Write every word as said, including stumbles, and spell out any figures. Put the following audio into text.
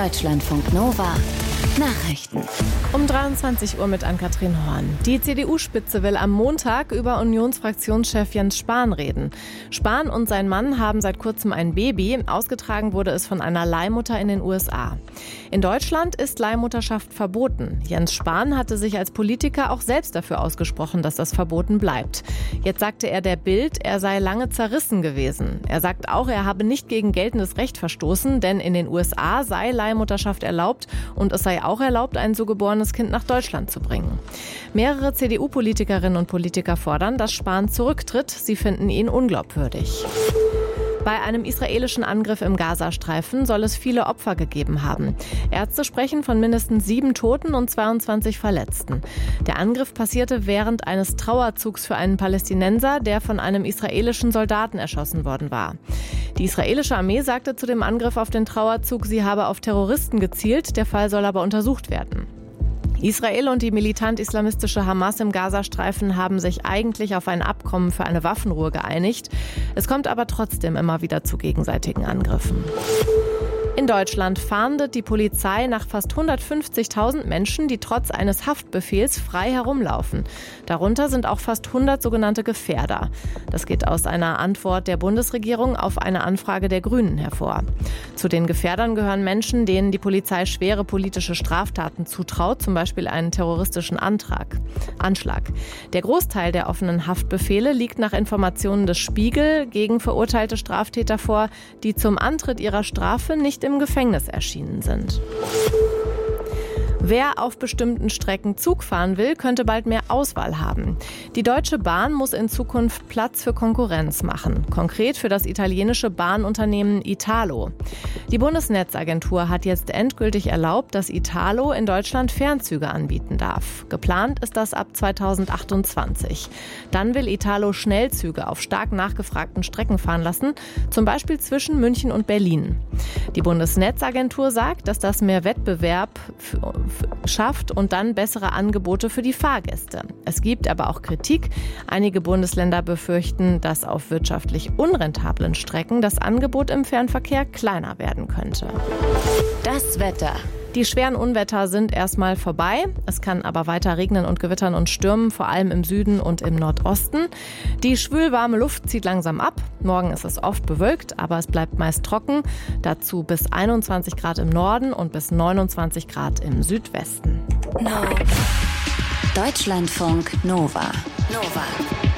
Deutschlandfunk Nova Nachrichten. Um dreiundzwanzig Uhr mit Ann-Kathrin Horn. Die C D U-Spitze will am Montag über Unionsfraktionschef Jens Spahn reden. Spahn und sein Mann haben seit kurzem ein Baby. Ausgetragen wurde es von einer Leihmutter in den U S A. In Deutschland ist Leihmutterschaft verboten. Jens Spahn hatte sich als Politiker auch selbst dafür ausgesprochen, dass das verboten bleibt. Jetzt sagte er der Bild, er sei lange zerrissen gewesen. Er sagt auch, er habe nicht gegen geltendes Recht verstoßen, denn in den U S A sei Leihmutterschaft erlaubt und es sei auch erlaubt, ein so geborenes Kind nach Deutschland zu bringen. Mehrere C D U-Politikerinnen und Politiker fordern, dass Spahn zurücktritt. Sie finden ihn unglaubwürdig. Bei einem israelischen Angriff im Gazastreifen soll es viele Opfer gegeben haben. Ärzte sprechen von mindestens sieben Toten und zweiundzwanzig Verletzten. Der Angriff passierte während eines Trauerzugs für einen Palästinenser, der von einem israelischen Soldaten erschossen worden war. Die israelische Armee sagte zu dem Angriff auf den Trauerzug, sie habe auf Terroristen gezielt. Der Fall soll aber untersucht werden. Israel und die militant-islamistische Hamas im Gazastreifen haben sich eigentlich auf ein Abkommen für eine Waffenruhe geeinigt. Es kommt aber trotzdem immer wieder zu gegenseitigen Angriffen. In Deutschland fahndet die Polizei nach fast hundertfünfzigtausend Menschen, die trotz eines Haftbefehls frei herumlaufen. Darunter sind auch fast hundert sogenannte Gefährder. Das geht aus einer Antwort der Bundesregierung auf eine Anfrage der Grünen hervor. Zu den Gefährdern gehören Menschen, denen die Polizei schwere politische Straftaten zutraut, zum Beispiel einen terroristischen Antrag, Anschlag. Der Großteil der offenen Haftbefehle liegt nach Informationen des Spiegel gegen verurteilte Straftäter vor, die zum Antritt ihrer Strafe nicht im Gefängnis erschienen sind. Wer auf bestimmten Strecken Zug fahren will, könnte bald mehr Auswahl haben. Die Deutsche Bahn muss in Zukunft Platz für Konkurrenz machen. Konkret für das italienische Bahnunternehmen Italo. Die Bundesnetzagentur hat jetzt endgültig erlaubt, dass Italo in Deutschland Fernzüge anbieten darf. Geplant ist das ab zweitausendachtundzwanzig. Dann will Italo Schnellzüge auf stark nachgefragten Strecken fahren lassen, zum Beispiel zwischen München und Berlin. Die Bundesnetzagentur sagt, dass das mehr Wettbewerb schafft und dann bessere Angebote für die Fahrgäste. Es gibt aber auch Kritik. Einige Bundesländer befürchten, dass auf wirtschaftlich unrentablen Strecken das Angebot im Fernverkehr kleiner werden könnte. Das Wetter. Die schweren Unwetter sind erstmal vorbei. Es kann aber weiter regnen und gewittern und stürmen, vor allem im Süden und im Nordosten. Die schwülwarme Luft zieht langsam ab. Morgen ist es oft bewölkt, aber es bleibt meist trocken. Dazu bis einundzwanzig Grad im Norden und bis neunundzwanzig Grad im Südwesten. No. Deutschlandfunk Nova. Nova.